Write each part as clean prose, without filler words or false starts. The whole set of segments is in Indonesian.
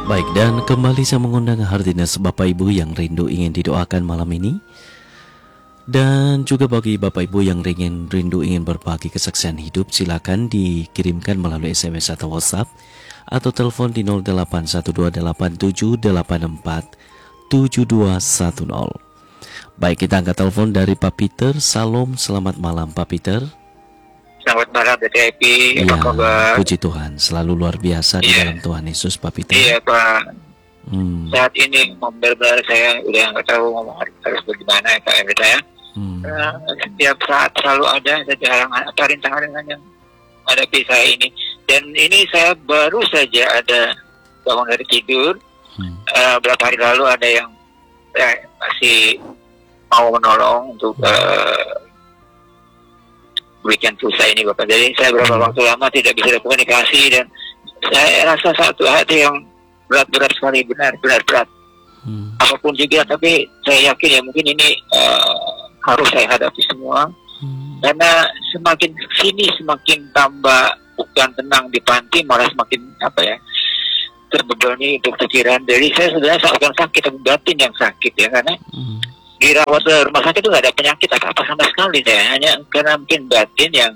Baik, dan kembali saya mengundang Hardinas Bapak Ibu yang rindu ingin didoakan malam ini. Dan juga bagi Bapak Ibu yang rindu ingin berbagi kesaksian hidup, silakan dikirimkan melalui SMS atau WhatsApp atau telepon di 081287847210. Baik, kita angkat telepon dari Pak Peter. Salam, selamat malam Pak Peter. Selamat malam DTIP, Ya, apa kabar? puji Tuhan, selalu luar biasa di dalam Tuhan Yesus Pak Peter. Iya Pak, saat ini benar-benar saya udah nggak tahu ngomong harus bagaimana ya Pak Emre ya. Setiap saat selalu ada jarang apa rintangan yang hadapi saya ini. Dan ini saya baru saja ada bangun dari tidur. Beberapa hari lalu ada yang masih mau menolong untuk berikan pulsa ini Bapak. Jadi saya beberapa waktu lama tidak bisa komunikasi dan saya rasa satu hati yang berat sekali, berat. Apapun juga, tapi saya yakin ya mungkin ini harus saya hadapi semua. Karena semakin sini semakin tambah bukan tenang di panti, malah semakin terbebani untuk pikiran. Jadi saya sebenarnya bukan sakit, tapi batin yang sakit ya, karena dirawat di rumah sakit itu nggak ada penyakit apa sama sekali, saya hanya karena mungkin batin yang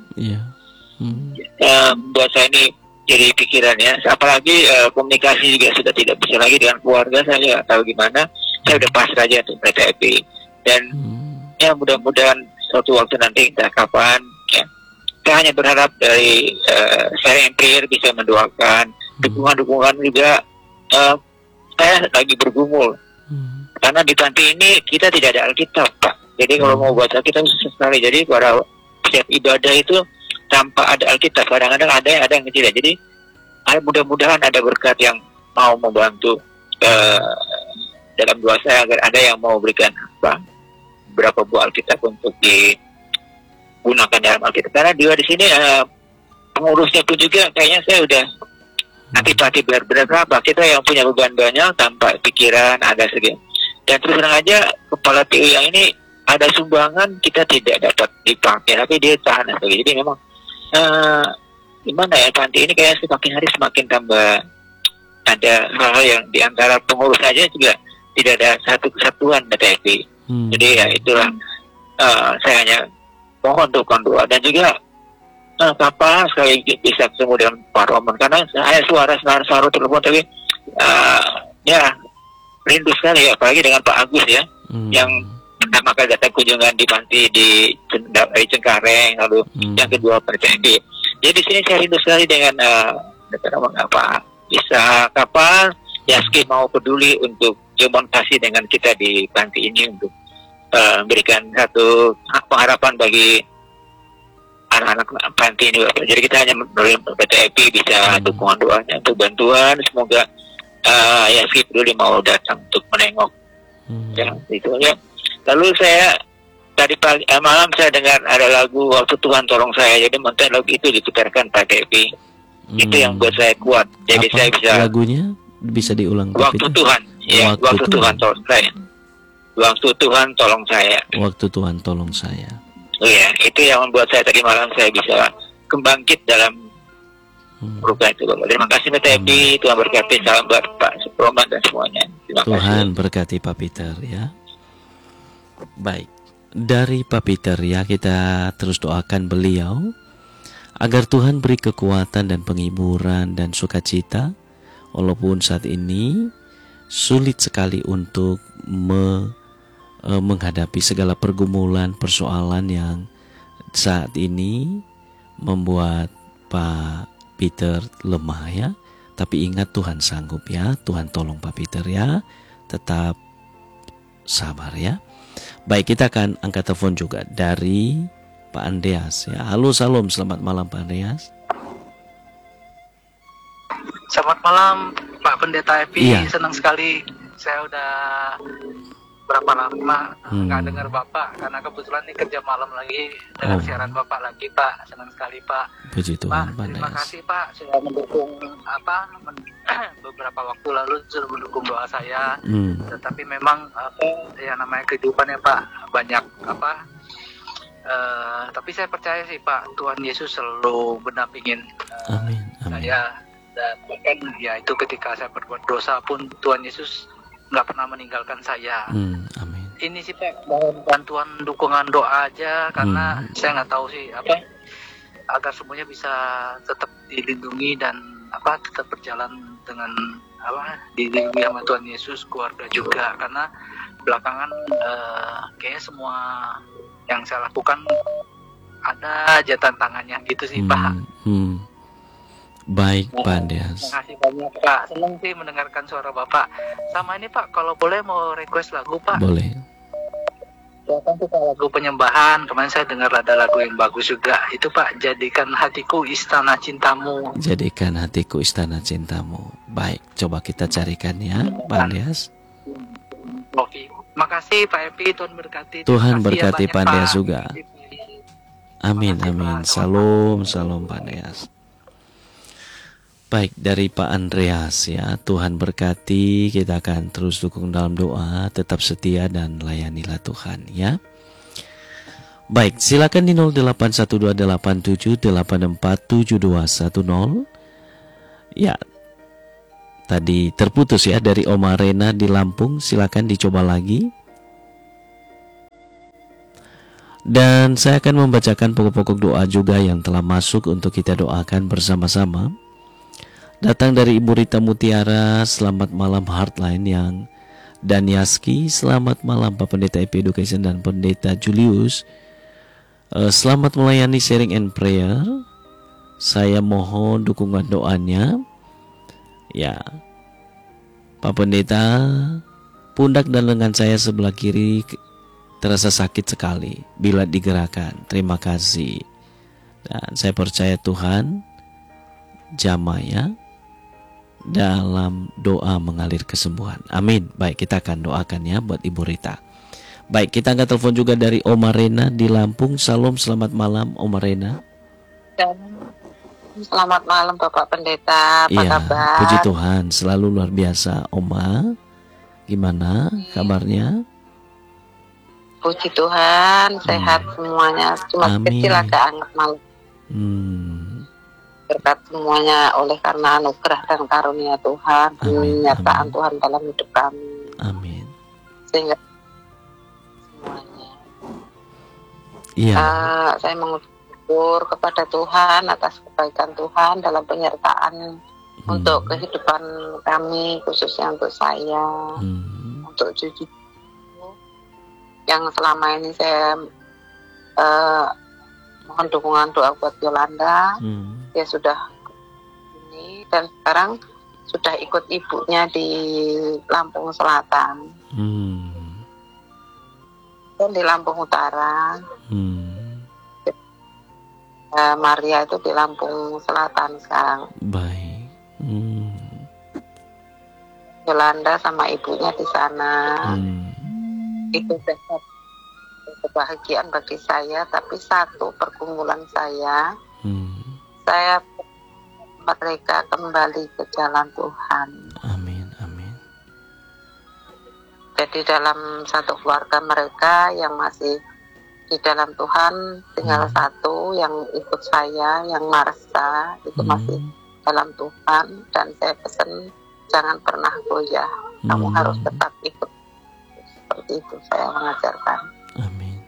buat saya ini jadi pikirannya. Apalagi komunikasi juga sudah tidak bisa lagi dengan keluarga, saya nggak tahu gimana. Saya udah pasrah aja untuk PTP dan ya mudah-mudahan suatu waktu nanti entah kapan ya, saya hanya berharap dari saya yang prayer bisa mendoakan dukungan juga. Saya lagi bergumul karena di panti ini kita tidak ada Alkitab Pak. Jadi kalau mau baca kita susah sekali. Jadi para setiap ibadah itu tanpa ada Alkitab, kadang-kadang ada yang tidak. Jadi mudah-mudahan ada berkat yang mau membantu dalam doa saya agar ada yang mau berikan berapa buah Alkitab untuk digunakan dalam Alkitab. Karena dia di sini pengurusnya pun juga kayaknya saya udah antipati benar-benar apa kita yang punya beban banyak tanpa pikiran ada segini. Dan terus terang aja kepala TU yang ini ada sumbangan kita tidak dapat dipakai, tapi dia tahan lagi. Jadi memang gimana ya, panti ini kayak semakin hari semakin tambah ada hal-hal yang diantara pengurus saja juga tidak ada satu kesatuan DTP. Jadi ya itulah saya hanya mohon untuk doa dan juga kapan sekali bisa ketemu dengan Pak Roman, karena saya suara telepon tapi ya rindu sekali ya, apalagi dengan Pak Agus ya, yang pertama kali datang kunjungan di panti di Cengkareng, lalu yang kedua PTP. Jadi di sini saya rindu sekali dengan Pak bisa kapan Yaski mau peduli untuk komunikasi dengan kita di panti ini untuk memberikan satu pengharapan bagi anak-anak panti ini Bapak. Jadi kita hanya melalui PTP bisa dukungan doanya untuk bantuan, semoga Yaski peduli mau datang untuk menengok ya itu ya. Lalu saya tadi malam saya dengar ada lagu Waktu Tuhan Tolong Saya, jadi mungkin lagu itu diputarkan Pak Devi. Itu yang buat saya kuat, jadi saya bisa. Lagunya bisa diulang Waktu Tuhan ya, Waktu Tuhan Tolong Saya. Waktu Tuhan Tolong Saya. Waktu Tuhan Tolong Saya. Iya, itu yang membuat saya tadi malam saya bisa kembangkit dalam program itu Bapak. Terima kasih PTP, Tuhan berkati, salam buat Pak Suproman dan semuanya. Terima Tuhan kasih. berkati Pak Peter ya. Baik, dari Pak Peter ya, kita terus doakan beliau agar Tuhan beri kekuatan dan penghiburan dan sukacita, walaupun saat ini sulit sekali untuk menghadapi segala pergumulan, persoalan yang saat ini membuat Pak Peter lemah ya. Tapi ingat Tuhan sanggup ya. Tuhan tolong Pak Peter ya. Tetap sabar ya. Baik, kita akan angkat telepon juga dari Pak Andreas ya. Halo, salam, selamat malam Pak Andreas. Selamat malam Pak Pendeta Epi. Iya. Senang sekali saya udah berapa lama nggak dengar Bapak, karena kebetulan ini kerja malam lagi dengan siaran Bapak lagi Pak. Senang sekali Pak. Puji Tuhan Pak. Terima kasih Pak sudah mendukung beberapa waktu lalu sudah mendukung doa saya. Tetapi memang ya namanya kehidupan ya Pak, banyak tapi saya percaya sih Pak, Tuhan Yesus selalu mendampingin Amin. saya dan bahkan ya itu ketika saya berbuat dosa pun Tuhan Yesus nggak pernah meninggalkan saya. Amin. Ini sih Pak, mohon bantuan dukungan doa aja karena saya nggak tahu sih agar semuanya bisa tetap dilindungi dan tetap berjalan dengan dilindungi sama Tuhan Yesus, keluarga juga, karena belakangan kayaknya semua yang saya lakukan ada aja tantangannya gitu sih Pak. Baik Pak Andreas. Terima kasih banyak Pak, senang sih mendengarkan suara Bapak. Sama ini Pak, kalau boleh mau request lagu Pak. Boleh. Ya kan kita lagu penyembahan, kemarin saya dengar ada lagu yang bagus juga. Itu Pak, Jadikan Hatiku Istana Cintamu. Jadikan Hatiku Istana Cintamu. Baik, coba kita carikan ya Pak Andreas. Oke, makasih Pak Epi, Tuhan berkati. Tuhan berkati Pak Andreas juga. Amin, amin. Salam Pak Andreas. Baik, dari Pak Andreas ya, Tuhan berkati, kita akan terus dukung dalam doa, tetap setia dan layanilah Tuhan ya. Baik, silakan di 081287847210. Ya, tadi terputus ya dari Oma Rena di Lampung, silakan dicoba lagi. Dan saya akan membacakan pokok-pokok doa juga yang telah masuk untuk kita doakan bersama-sama. Datang dari Ibu Rita Mutiara, selamat malam Heartline yang Daniaski, selamat malam Pak Pendeta EP Education dan Pendeta Julius. Selamat melayani sharing and prayer. Saya mohon dukungan doanya. Ya, Pak Pendeta, pundak dan lengan saya sebelah kiri terasa sakit sekali bila digerakkan. Terima kasih. Dan saya percaya Tuhan jamah ya, dalam doa mengalir kesembuhan. Amin. Baik, kita akan doakan ya buat Ibu Rita. Baik, kita angkat telepon juga dari Oma Rena di Lampung. Salam, selamat malam Oma Rena. Selamat malam Bapak Pendeta, apa kabar? Puji Tuhan, selalu luar biasa Oma. Gimana kabarnya? Puji Tuhan, sehat semuanya. Cuma kecil agak anget malam. Berkat semuanya oleh karena anugerah dan karunia Tuhan, penyertaan Tuhan dalam hidup kami. Amin. Sehingga semuanya. Saya mengucapkan kepada Tuhan atas kebaikan Tuhan dalam penyertaan untuk kehidupan kami, khususnya untuk saya, untuk cucu yang selama ini saya mohon dukungan doa buat Yolanda. Dia sudah ini dan sekarang sudah ikut ibunya di Lampung Selatan dan di Lampung Utara. Maria itu di Lampung Selatan sekarang. Baik. Yolanda sama ibunya di sana. Itu sangat kebahagiaan bagi saya, tapi satu pergumulan saya mereka kembali ke jalan Tuhan. Amin, amin. Jadi dalam satu keluarga mereka yang masih di dalam Tuhan tinggal satu yang ikut saya, yang Marsha itu masih dalam Tuhan, dan saya pesan jangan pernah goyah, kamu harus tetap ikut. Seperti itu saya mengajarkan. Amin.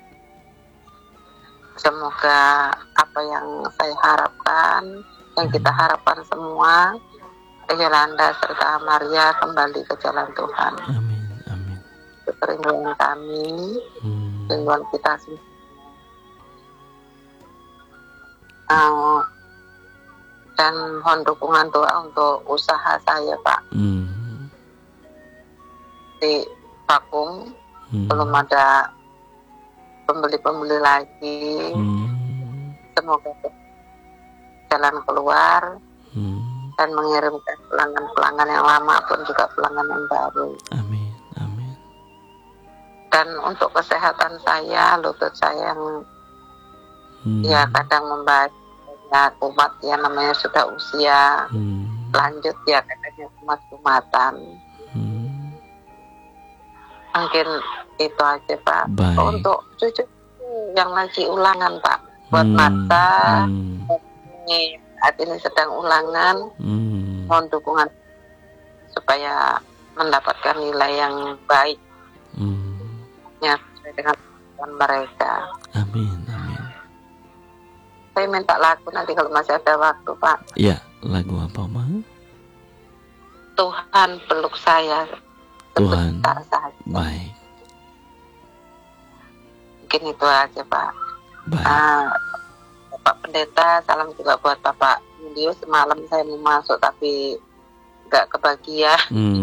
Semoga apa yang saya harapkan, yang kita harapkan semua, Yolanda serta Maria kembali ke jalan Tuhan. Amin, amin. Itu kerinduan kami, kerinduan kita semua. Dan mohon dukungan doa untuk usaha saya, Pak. Di vakum, belum ada pembeli-pembeli lagi. Semoga jalan keluar dan mengirimkan pelanggan-pelanggan yang lama pun juga pelanggan yang baru. Amin, amin. Dan untuk kesehatan saya, lutut saya yang ya kadang membaik, ya kumat ya, namanya sudah usia lanjut ya, katanya kumat-kumatan. Mungkin itu aja Pak. Baik. Untuk cucu yang lagi ulangan Pak, buat Marta, saat ini sedang ulangan, mohon dukungan supaya mendapatkan nilai yang baik ya, sesuai dengan kebutuhan mereka. Amin, amin. Saya minta lagu nanti kalau masih ada waktu, Pak. Ya, lagu apa, Ma? Tuhan peluk saya Tuhan sebentar saja. baik. Mungkin itu aja, Pak. Baik. Bapak Pendeta, salam juga buat Bapak Julio. Semalam saya mau masuk tapi nggak kebagian.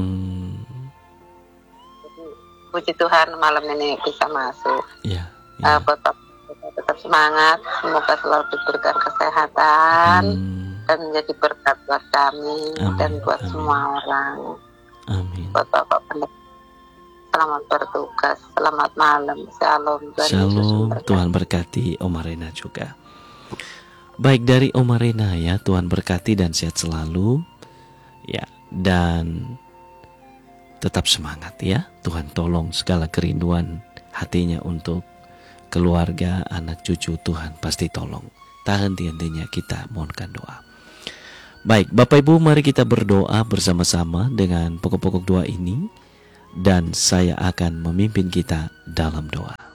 Puji Tuhan malam ini bisa masuk. Ya, ya. Buat Bapak Pendeta tetap semangat, semoga selalu diberikan kesehatan dan menjadi berkat buat kami dan buat semua orang. Amin. Buat Bapak Pendeta, selamat bertugas, selamat malam, shalom. Shalom, Tuhan berkati Oma Rena juga. Baik, dari Oma Rena ya, Tuhan berkati dan sehat selalu ya, dan tetap semangat ya. Tuhan tolong segala kerinduan hatinya untuk keluarga, anak cucu, Tuhan pasti tolong. Tak henti-hentinya kita mohonkan doa. Baik, Bapak Ibu, mari kita berdoa bersama-sama dengan pokok-pokok doa ini, dan saya akan memimpin kita dalam doa.